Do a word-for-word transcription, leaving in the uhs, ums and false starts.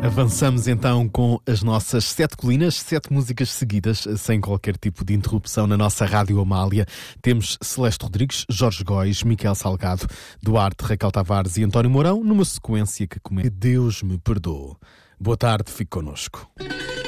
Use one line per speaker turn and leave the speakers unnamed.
Avançamos então com as nossas sete colinas, sete músicas seguidas, sem qualquer tipo de interrupção na nossa Rádio Amália. Temos Celeste Rodrigues, Jorge Góis, Miquel Salgado, Duarte, Raquel Tavares e António Mourão, numa sequência que começa: Deus me perdoe. Boa tarde, fique connosco.